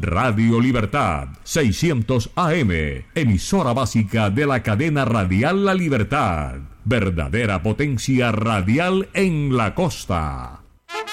Radio Libertad, 600 AM, emisora básica de la cadena radial La Libertad. Verdadera potencia radial en la costa.